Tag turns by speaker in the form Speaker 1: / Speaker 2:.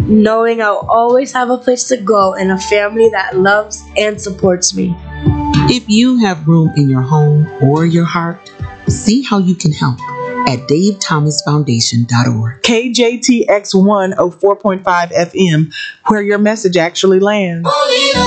Speaker 1: knowing I'll always have a place to go and a family that loves and supports me.
Speaker 2: If you have room in your home or your heart, see how you can help at davethomasfoundation.org.
Speaker 3: KJTX 104.5 FM, where your message actually lands.